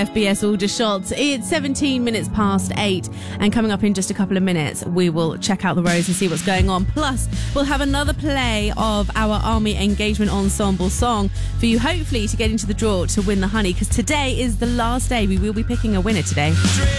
FBS Aldershot. It's 17 minutes past 8, and coming up in just a couple of minutes, we will check out the roads and see what's going on. Plus, we'll have another play of our Army Engagement Ensemble song for you, hopefully, to get into the draw to win the honey, because today is the last day. We will be picking a winner today.